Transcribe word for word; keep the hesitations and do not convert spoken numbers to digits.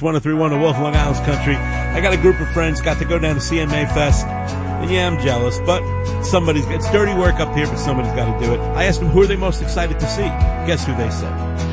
one oh three point one, the Wolf of Long Island's Country. I got a group of friends, got to go down to C M A Fest. And yeah, I'm jealous, but somebody's, it's dirty work up here, but somebody's got to do it. I asked them who are they most excited to see. Guess who they said?